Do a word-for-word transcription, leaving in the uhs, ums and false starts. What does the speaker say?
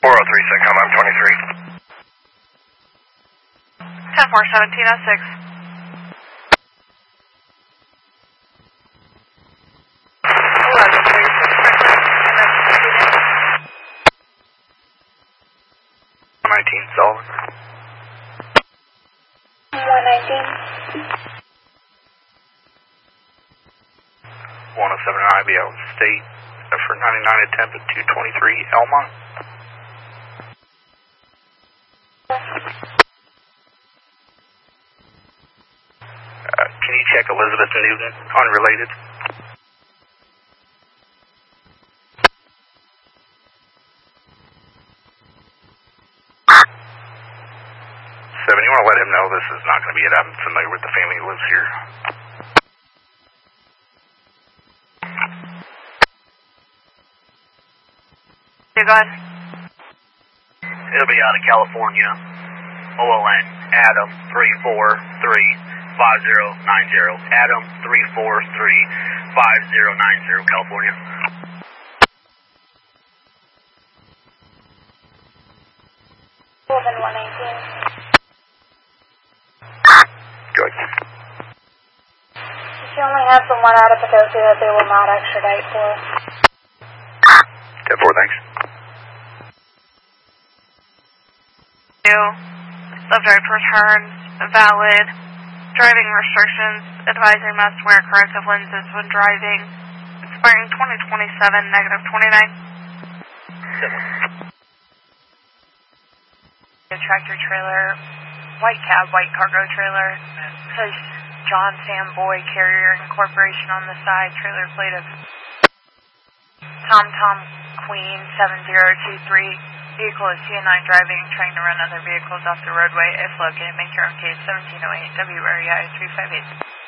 four oh three six, I'm twenty-three. ten four seventeen oh six. one nineteen, Sullivan. one nineteen. one oh seven I B L State for ninety-nine attempt at two twenty-three Elma. Uh, can you check Elizabeth Newton, unrelated? Seven, you want to let him know this is not going to be it. I'm familiar with the family who lives here. You go ahead. It'll be out of California. O L N, Adam three four three five zero nine zero. Adam three four three five zero nine zero, California. Sullivan one nineteen. Good. She only has the one out of Potosi that they will not extradite for. ten four, thanks. New. Subject returns. Valid. Driving restrictions. Advisory must wear corrective lenses when driving. Expiring twenty twenty-seven, negative twenty-nine. A tractor trailer. White cab, white cargo trailer. Says John Sam Boy Carrier Incorporation on the side. Trailer plate of Tom Tom Queen seven zero two three. Vehicle is C N nine driving, trying to run other vehicles off the roadway. If located, make your own case seventeen oh eight W R E I three five eight.